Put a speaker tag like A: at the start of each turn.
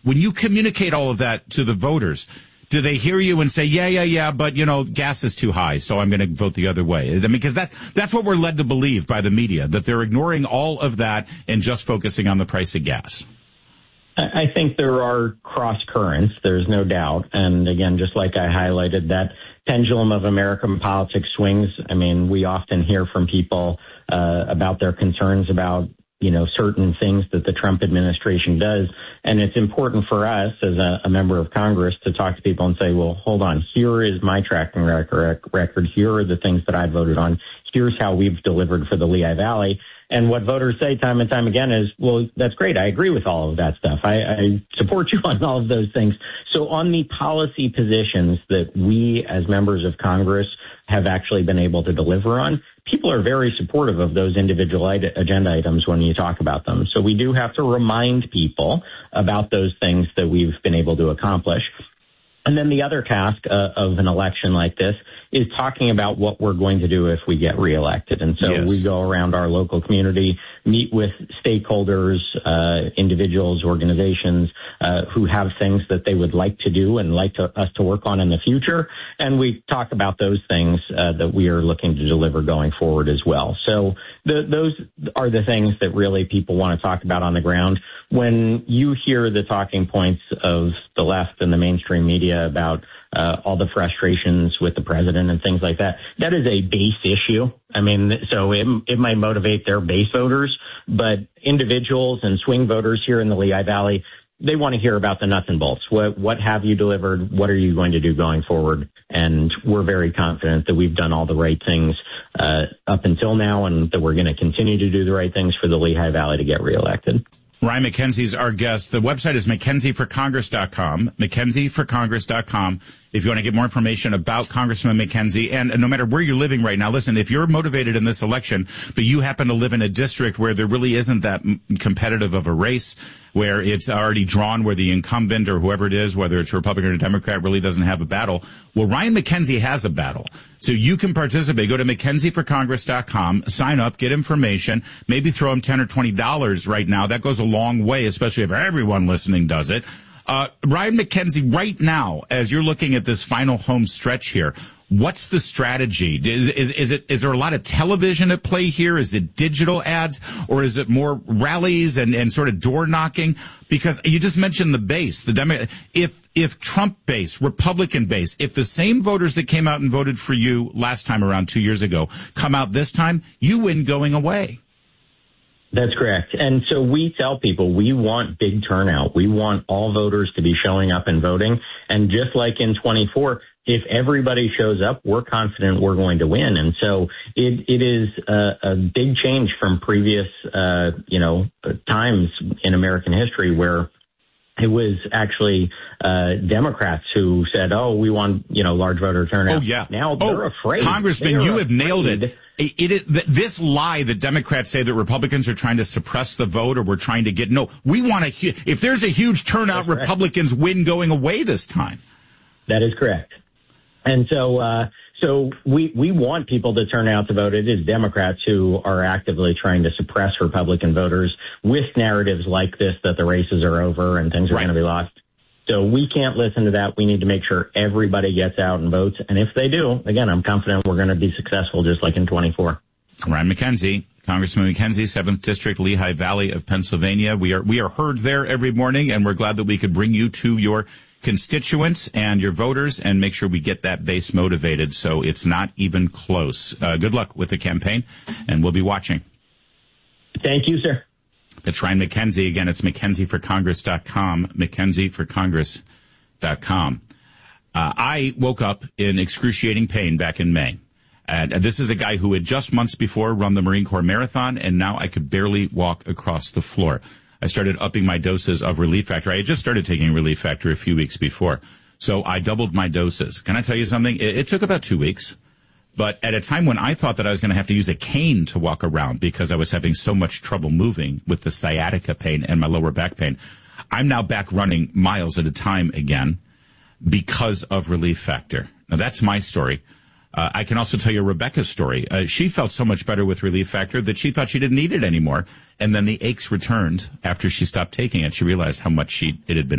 A: When you communicate all of that to the voters, do they hear you and say, yeah, but, gas is too high, so I'm going to vote the other way? I mean, because that's what we're led to believe by the media, that they're ignoring all of that and just focusing on the price of gas.
B: I think there are cross currents, there's no doubt. And again, just like I highlighted, that pendulum of American politics swings. I mean, we often hear from people about their concerns about, certain things that the Trump administration does. And it's important for us as a member of Congress to talk to people and say, well, hold on, here is my tracking record. Here are the things that I voted on. Here's how we've delivered for the Lehigh Valley. And what voters say time and time again is, well, that's great. I agree with all of that stuff. I support you on all of those things. So on the policy positions that we as members of Congress have actually been able to deliver on, people are very supportive of those individual agenda items when you talk about them. So we do have to remind people about those things that we've been able to accomplish. And then the other task of an election like this is talking about what we're going to do if we get reelected. And so we go around our local community, meet with stakeholders, individuals, organizations who have things that they would like to do and like us to work on in the future. And we talk about those things that we are looking to deliver going forward as well. So those are the things that really people want to talk about on the ground. When you hear the talking points of the left and the mainstream media about all the frustrations with the president and things like that, that is a base issue. I mean, so it might motivate their base voters, but individuals and swing voters here in the Lehigh Valley, they want to hear about the nuts and bolts. What have you delivered? What are you going to do going forward? And we're very confident that we've done all the right things up until now, and that we're going to continue to do the right things for the Lehigh Valley to get reelected.
A: Ryan McKenzie's our guest. The website is McKenzieForCongress.com, McKenzieForCongress.com. If you want to get more information about Congressman McKenzie, and no matter where you're living right now, listen, if you're motivated in this election, but you happen to live in a district where there really isn't that competitive of a race, where it's already drawn, where the incumbent or whoever it is, whether it's Republican or Democrat, really doesn't have a battle, well, Ryan McKenzie has a battle. So you can participate. Go to McKenzieForCongress.com, sign up, get information, maybe throw him $10 or $20 right now. That goes a long way, especially if everyone listening does it. Ryan McKenzie, right now, as you're looking at this final home stretch here, what's the strategy? Is there a lot of television at play here? Is it digital ads, or is it more rallies and sort of door knocking? Because you just mentioned the base, if Trump base, Republican base, if the same voters that came out and voted for you last time around 2 years ago come out this time, you win going away.
B: That's correct. And so we tell people we want big turnout. We want all voters to be showing up and voting. And just like in 24, if everybody shows up, we're confident we're going to win. And so it is a big change from previous, times in American history where it was actually Democrats who said, oh, we want, large voter turnout.
A: Oh, yeah.
B: Now they're afraid.
A: Congressman, you have nailed it. It is this lie that Democrats say that Republicans are trying to suppress the vote, or we're trying to get, no, we want if there's a huge turnout, Republicans win going away this time.
B: That is correct. And so we want people to turn out to vote. It is Democrats who are actively trying to suppress Republican voters with narratives like this, that the races are over and things are going to be lost. So we can't listen to that. We need to make sure everybody gets out and votes. And if they do, again, I'm confident we're going to be successful just like in 24.
A: Ryan McKenzie, Congressman McKenzie, 7th District, Lehigh Valley of Pennsylvania. We are heard there every morning, and we're glad that we could bring you to your constituents and your voters and make sure we get that base motivated so it's not even close. Good luck with the campaign, and we'll be watching.
B: Thank you, sir.
A: That's Ryan McKenzie. Again, it's McKenzieForCongress.com, McKenzieForCongress.com. I woke up in excruciating pain back in May. And this is a guy who had just months before run the Marine Corps Marathon, and now I could barely walk across the floor. I started upping my doses of Relief Factor. I had just started taking Relief Factor a few weeks before, so I doubled my doses. Can I tell you something? It took about 2 weeks. But at a time when I thought that I was going to have to use a cane to walk around because I was having so much trouble moving with the sciatica pain and my lower back pain, I'm now back running miles at a time again because of Relief Factor. Now, that's my story. I can also tell you Rebecca's story. She felt so much better with Relief Factor that she thought she didn't need it anymore. And then the aches returned after she stopped taking it. She realized how much it had been